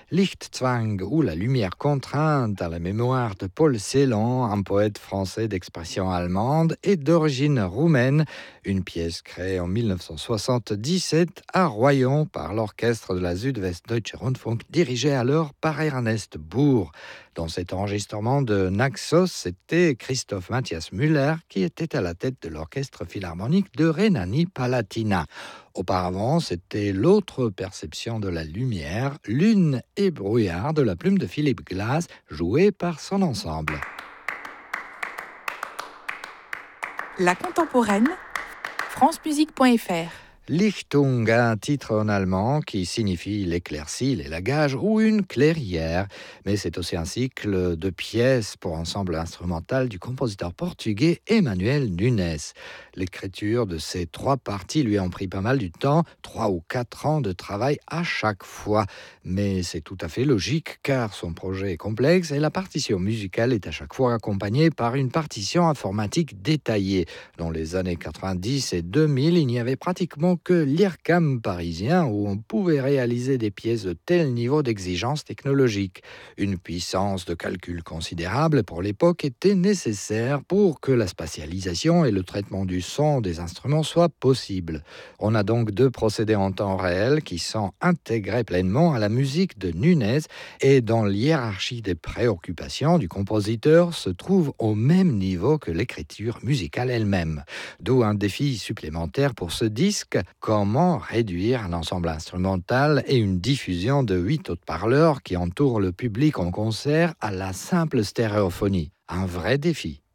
Lichtzwang ou la lumière contrainte à la mémoire de Paul Celan, un poète français d'expression allemande et d'origine roumaine. Une pièce créée en 1977 à Royan par l'orchestre de la Südwestdeutsche Rundfunk, dirigé alors par Ernest Bourg. Dans cet enregistrement de Naxos, c'était Christoph Matthias Müller qui était à la tête de l'orchestre philharmonique de Rhénanie-Palatinat. Auparavant, c'était l'autre perception de la lumière, Lune et brouillard de la plume de Philippe Glass, jouée par son ensemble. La contemporaine, francemusique.fr. Lichtung, un titre en allemand qui signifie l'éclaircie, l'élagage ou une clairière. Mais c'est aussi un cycle de pièces pour ensemble instrumental du compositeur portugais Emmanuel Nunes. L'écriture de ces 3 parties lui a pris pas mal du temps, 3 ou 4 ans de travail à chaque fois. Mais c'est tout à fait logique car son projet est complexe et la partition musicale est à chaque fois accompagnée par une partition informatique détaillée. Dans les années 90 et 2000, il n'y avait pratiquement que l'IRCAM parisien où on pouvait réaliser des pièces de tel niveau d'exigence technologique. Une puissance de calcul considérable pour l'époque était nécessaire pour que la spatialisation et le traitement du son des instruments soient possibles. On a donc 2 procédés en temps réel qui sont intégrés pleinement à la musique de Nunes et dans l'hiérarchie des préoccupations du compositeur se trouve au même niveau que l'écriture musicale elle-même. D'où un défi supplémentaire pour ce disque, comment réduire un ensemble instrumental et une diffusion de 8 haut-parleurs qui entourent le public en concert à la simple stéréophonie. Un vrai défi.